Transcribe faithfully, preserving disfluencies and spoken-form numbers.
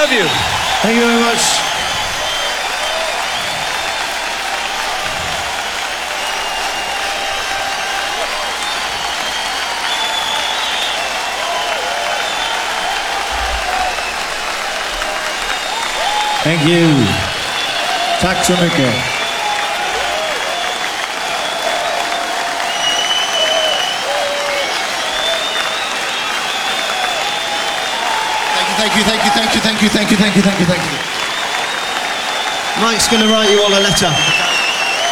love you. Thank you very much. Thank you. Tack så mycket. Thank you, thank you, thank you, thank you, thank you, thank you, thank you, thank you. Mike's going to write you all a letter.